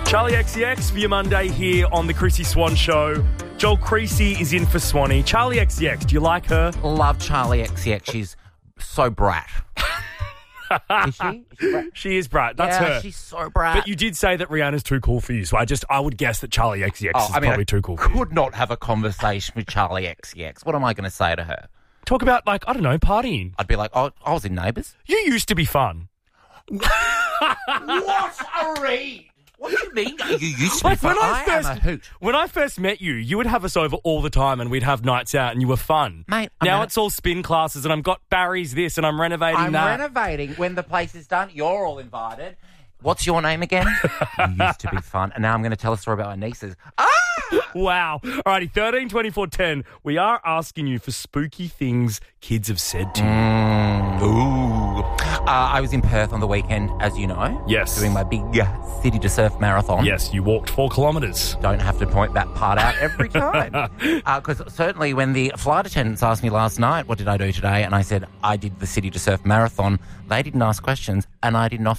Charlie XCX for your Monday here on the Chrissy Swan Show. Joel Creasy is in for Swanee. Charlie XCX, do you like her? Love Charlie XCX. She's so brat. Is she? Is she brat? She is brat. That's her. She's so brat. But you did say that Rihanna's too cool for you, so I would guess that Charlie XCX is probably too cool for you. Could not have a conversation with Charlie XCX. What am I going to say to her? Talk about, partying. I'd be like, oh, I was in Neighbours. You used to be fun. What a read! What do you mean? You used to be fun. I am a hoot. When I first met you, you would have us over all the time and we'd have nights out and you were fun. Mate, now it's all spin classes and I've got Barry's this and I'm renovating that. I'm renovating. When the place is done, you're all invited. What's your name again? You used to be fun. And now I'm going to tell a story about my nieces. Wow. Alrighty, 13 24 10. We are asking you for spooky things kids have said to you. I was in Perth on the weekend, as you know. Yes. Doing my big City to Surf marathon. Yes, you walked 4 kilometres. Don't have to point that part out every time. Because certainly when the flight attendants asked me last night, what did I do today? And I said, I did the City to Surf marathon. They didn't ask questions and I didn't